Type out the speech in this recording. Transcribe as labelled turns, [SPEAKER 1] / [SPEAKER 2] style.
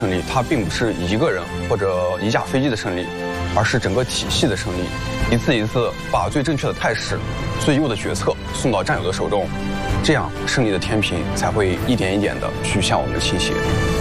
[SPEAKER 1] 胜利，它并不是一个人或者一架飞机的胜利，而是整个体系的胜利。一次一次把最正确的态势、最优的决策送到战友的手中，这样胜利的天平才会一点一点的去向我们倾斜。